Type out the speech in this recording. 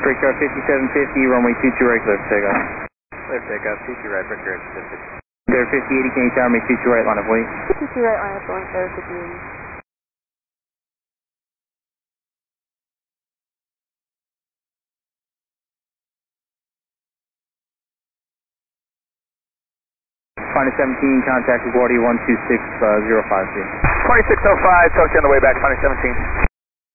Brickyard 5750, runway 22 right, clear for takeoff. Clear for takeoff, 22 right, Brickyard 5750. There 5080, can you tower me 22 right, line of weight? 52 right, line of going, there 5080. Final 17, contact LaGuardia 12605, 2605, talk to you on the way back, Final 17.